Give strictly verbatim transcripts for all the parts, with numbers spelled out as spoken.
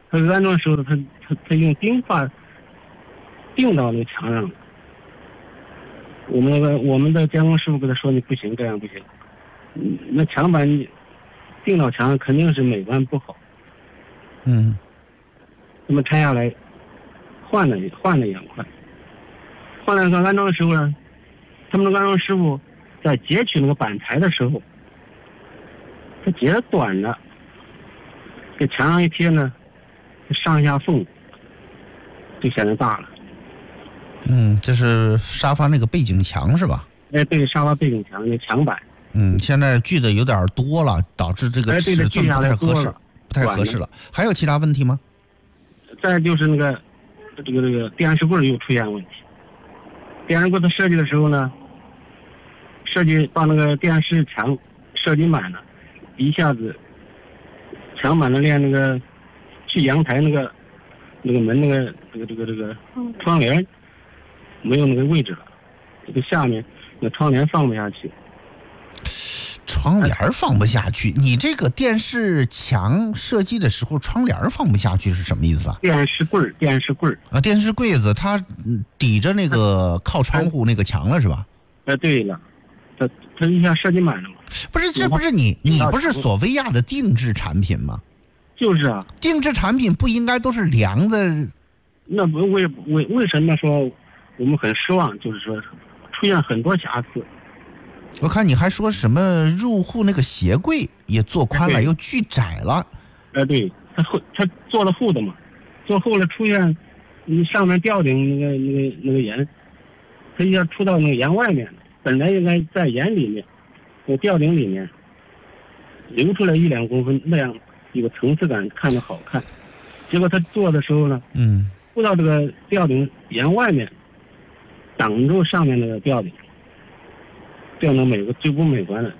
他安装的时候，他他他用钉把钉到那个墙上了。我们那个我们的监工师傅跟他说：“你不行，这样不行。嗯，那墙板你钉到墙上肯定是美观不好。” 嗯。 那么拆下来，换了换了两块，换了个安装的时候呢，他们的安装师傅在截取那个板材的时候，他截的短了，给墙上一贴呢，上下缝就显得大了。 嗯，这是沙发那个背景墙是吧？ 哎，对，沙发背景墙那墙板。 嗯，现在锯的有点多了，导致这个尺寸不太合适，不太合适了。还有其他问题吗？ 再就是那个这个这个电视柜又出现问题。电视柜的设计的时候呢，设计把那个电视墙设计满了，一下子墙板的连那个去阳台那个那个门那个这个这个这个窗帘没有那个位置了，这个下面那窗帘放不下去。 窗帘放不下去，你这个电视墙设计的时候，窗帘放不下去是什么意思啊？ 电视柜，电视柜啊，电视柜子它抵着那个靠窗户那个墙了是吧？ 哎，对了，它它一下设计满了嘛。 不是，这不是你你不是索菲亚的定制产品吗？ 就是啊， 定制产品不应该都是量的？ 那不为为为什么说我们很失望？就是说出现很多瑕疵。 我看你还说什么入户那个鞋柜也做宽了又锯窄了。 哎，对，他后他做了厚的嘛，做厚了出现你上面吊顶那个那个那个沿，它要出到那个沿外面了，本来应该在沿里面，那吊顶里面留出来一两公分，那样有个层次感，看着好看。结果他做的时候呢， 嗯， 出到这个吊顶沿外面，挡住上面那个吊顶。这样的美最不美观的，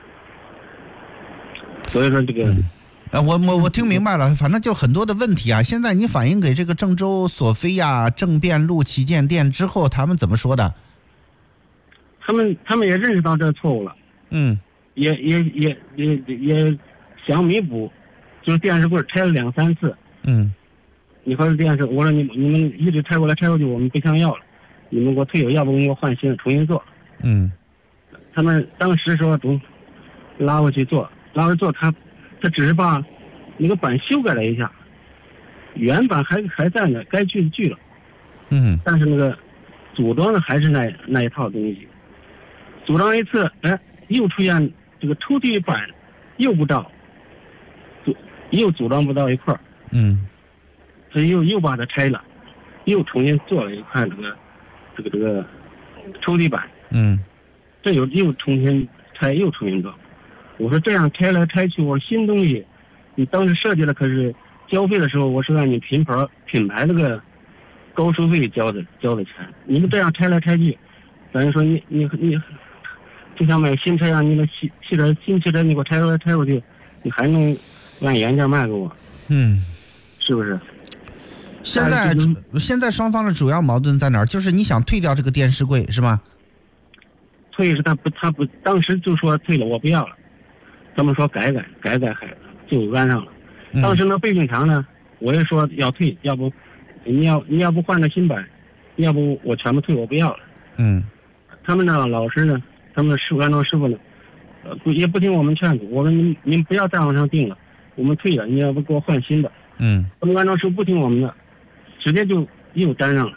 所以说这个， 嗯呃，我我我听明白了，反正就很多的问题啊。现在你反映给这个郑州索菲亚正便路旗舰店之后，他们怎么说的？ 他们他们也认识到这个错误了， 嗯， 也也也也也想弥补，就是电视柜拆了两三次， 嗯， 你和电视，我说你你们一直拆过来拆过去，我们不想要了，你们给我退有，要不给我换新的重新做， 嗯。 他们当时说总拉过去做，拉过去做，他他只是把那个板修改了一下，原版还还在呢，该锯的锯了， 嗯， 但是那个组装的还是那那一套东西，组装一次，哎，又出现这个抽屉板又不到，组又组装不到一块儿， 嗯， 他又又把它拆了，又重新做了一块这个这个这个抽屉板， 嗯。 这又又重新拆，又重新做。我说这样拆来拆去，我说新东西，你当时设计的可是交费的时候，我是按你品牌品牌那个高收费交的交的钱。你们这样拆来拆去，等于说你你你，就像买新车一样，你那汽汽车新汽车你给我拆过来拆过去，你还能按原价卖给我？ 嗯， 是不是？ 现在现在双方的主要矛盾在哪儿？就是你想退掉这个电视柜是吗？ 退是他不他不当时就说退了，我不要了。他们说改改改改还就安上了。当时那背景墙呢，我也说要退，要不你要你要不换个新板，要不我全部退，我不要了。 嗯， 他们呢老师呢，他们师傅安装师傅呢，呃不也不听我们劝阻，我说您您不要再往上定了，我们退了，你要不给我换新的。 嗯， 他们安装师傅不听我们的，直接就又粘上了。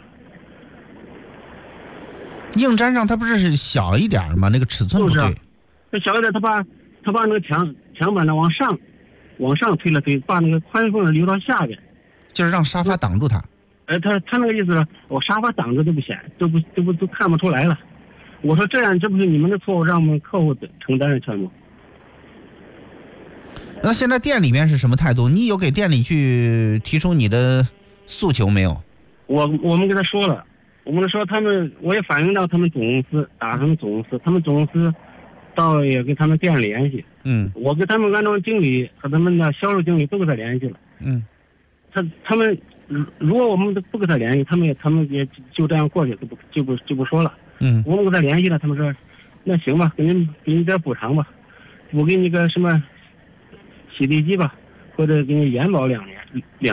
硬粘上它不是小一点吗？那个尺寸不对。 就是这小一点，他把他把那个墙墙板呢往上，往上推了推，把那个宽缝留到下边， 就是让沙发挡住它。 哎，他他那个意思是，我沙发挡着都不显，都不都不都看不出来了。我说这样，这不是你们的错误，让我们客户承担全部。 那现在店里面是什么态度？你有给店里去提出你的诉求没有？ 我我们跟他说了。我们说他们，我也反映到他们总公司，打他们总公司，他们总公司到也跟他们店联系。 嗯， 我跟他们安装经理和他们的销售经理都跟他联系了。 嗯， 他他们如果我们不跟他联系，他们也他们也就这样过去，就不就不就不说了。 嗯， 我们跟他联系了，他们说那行吧，给您给你点补偿吧，我给你个什么洗涤机吧，或者给你延保两年两。